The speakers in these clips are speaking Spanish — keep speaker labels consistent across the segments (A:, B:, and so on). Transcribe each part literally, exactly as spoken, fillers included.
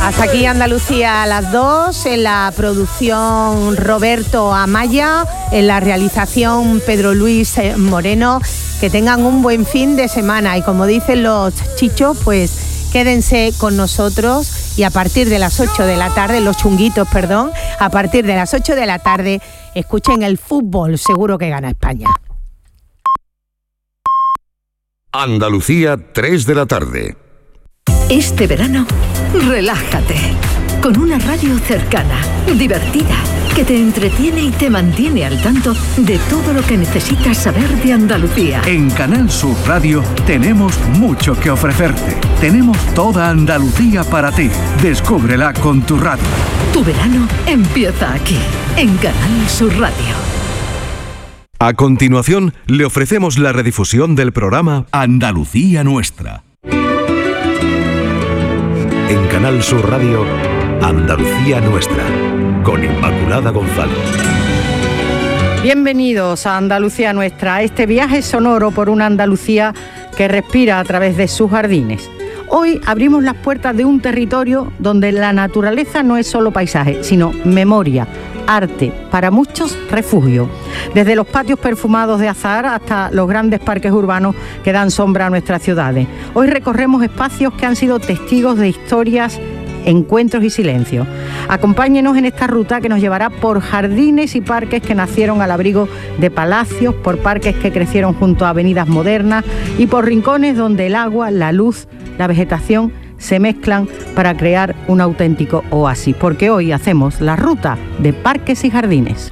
A: Hasta aquí Andalucía a las dos, en la producción Roberto Amaya, en la realización Pedro Luis Moreno. Que tengan un buen fin de semana y como dicen los chichos, pues quédense con nosotros y a partir de las ocho de la tarde, los chunguitos, perdón, a partir de las ocho de la tarde escuchen el fútbol, seguro que gana España.
B: Andalucía, tres de la tarde.
C: Este verano, relájate con una radio cercana, divertida, que te entretiene y te mantiene al tanto de todo lo que necesitas saber de Andalucía.
D: En Canal Sur Radio tenemos mucho que ofrecerte. Tenemos toda Andalucía para ti. Descúbrela con tu radio.
C: Tu verano empieza aquí, en Canal Sur Radio.
B: A continuación, le ofrecemos la redifusión del programa Andalucía Nuestra. En Canal Sur Radio, Andalucía Nuestra, con Inmaculada González.
A: Bienvenidos a Andalucía Nuestra, a este viaje sonoro por una Andalucía que respira a través de sus jardines. Hoy abrimos las puertas de un territorio donde la naturaleza no es solo paisaje, sino memoria, arte, para muchos refugio. Desde los patios perfumados de azahar hasta los grandes parques urbanos que dan sombra a nuestras ciudades. Hoy recorremos espacios que han sido testigos de historias, encuentros y silencios. Acompáñenos en esta ruta que nos llevará por jardines y parques que nacieron al abrigo de palacios, por parques que crecieron junto a avenidas modernas y por rincones donde el agua, la luz, la vegetación se mezclan para crear un auténtico oasis, porque hoy hacemos la ruta de parques y jardines.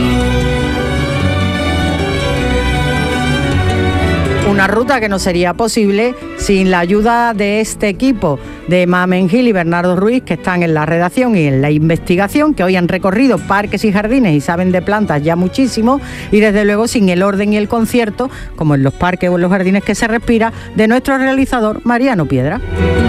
A: Una ruta que no sería posible sin la ayuda de este equipo de Mamen Gil y Bernardo Ruiz, que están en la redacción y en la investigación, que hoy han recorrido parques y jardines y saben de plantas ya muchísimo, y desde luego sin el orden y el concierto, como en los parques o en los jardines que se respira, de nuestro realizador Mariano Piedra.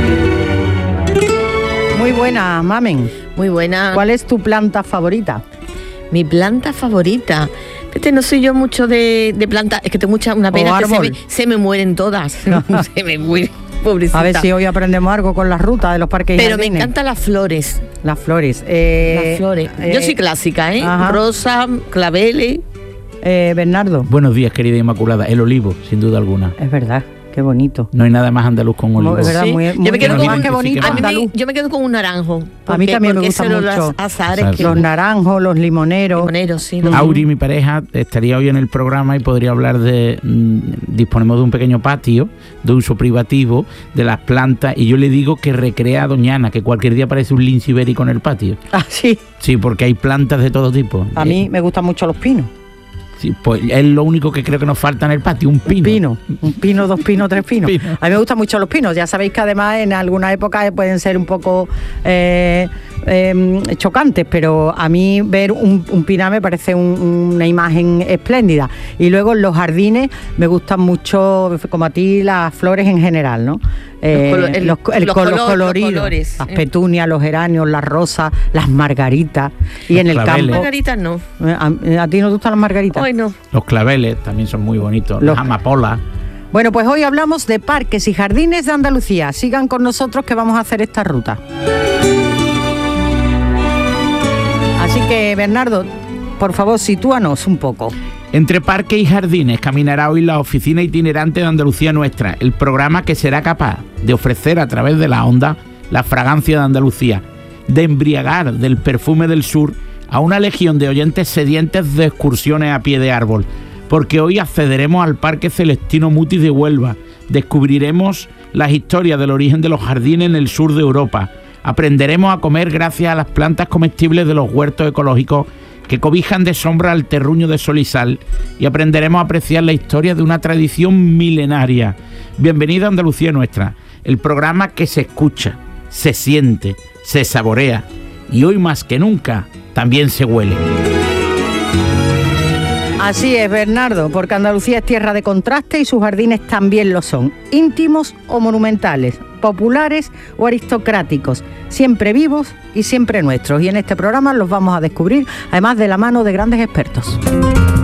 A: Muy buena, Mamen.
E: Muy buena.
A: ¿Cuál es tu planta favorita?
E: Mi planta favorita. Este no soy yo mucho de, de plantas, es que tengo mucha, una pena que se me, se me mueren todas. Se me mueren, pobrecita.
A: A ver si hoy aprendemos algo con la ruta de los parques y
E: Pero
A: jardines.
E: me encantan las flores.
A: Las flores. Eh,
E: las flores.
A: Eh,
E: yo soy clásica, ¿eh?
A: Ajá.
E: Rosa, claveles.
A: Eh, Bernardo.
F: Buenos días, querida Inmaculada. El olivo, sin duda alguna.
A: Es verdad. Qué bonito.
F: No hay nada más andaluz con olivo.
A: Es verdad,
E: Sí.
A: muy, muy
E: yo me quedo con
A: más que bonito.
E: a mí me,
A: andaluz.
E: yo me quedo con un naranjo.
A: A mí también me gustan mucho.
E: Los azares que
A: Los naranjos, los limoneros.
E: Limoneros, sí. Los...
F: Auri, mi pareja, estaría hoy en el programa y podría hablar de... Mmm, disponemos de un pequeño patio de uso privativo de las plantas, y yo le digo que recrea a Doña Ana, que cualquier día parece un lince ibérico en el patio.
A: Ah, sí.
F: Sí, porque hay plantas de todo tipo.
A: A
F: eh,
A: mí me gustan mucho los pinos.
F: Sí, pues es lo único que creo que nos falta en el patio, un pino.
A: Un pino, un pino, dos pinos, tres pinos.
F: Pino.
A: A mí me gustan mucho los pinos. Ya sabéis que además en alguna época pueden ser un poco eh, eh, chocantes, pero a mí ver un, un pinar me parece un, una imagen espléndida. Y luego en los jardines me gustan mucho, como a ti, las flores en general, ¿no? Eh,
E: los, colo- el,
A: los, el
E: los,
A: color,
E: color,
A: coloridos,
E: los colores.
A: las petunias, los geranios, las rosas, las margaritas. Y
F: Los
A: en el
F: claveles.
A: campo...
E: Margaritas no.
A: ¿A, a ti no te gustan las margaritas?
E: Hoy no.
F: Los claveles también son muy bonitos.
A: Los-
F: Las amapolas.
A: Bueno, pues hoy hablamos de parques y jardines de Andalucía. Sigan con nosotros que vamos a hacer esta ruta. Así que, Bernardo, por favor, sitúanos un poco.
F: Entre parques y jardines caminará hoy la Oficina Itinerante de Andalucía Nuestra, el programa que será capaz de ofrecer a través de la onda la fragancia de Andalucía, de embriagar del perfume del sur a una legión de oyentes sedientes de excursiones a pie de árbol, porque hoy accederemos al Parque Celestino Mutis de Huelva, descubriremos las historias del origen de los jardines en el sur de Europa, aprenderemos a comer gracias a las plantas comestibles de los huertos ecológicos que cobijan de sombra al terruño de sol y sal, y aprenderemos a apreciar la historia de una tradición milenaria. Bienvenida a Andalucía Nuestra, el programa que se escucha, se siente, se saborea y hoy más que nunca también se huele.
A: Así es, Bernardo, porque Andalucía es tierra de contraste y sus jardines también lo son, íntimos o monumentales, populares o aristocráticos, siempre vivos y siempre nuestros. Y en este programa los vamos a descubrir, además de la mano de grandes expertos.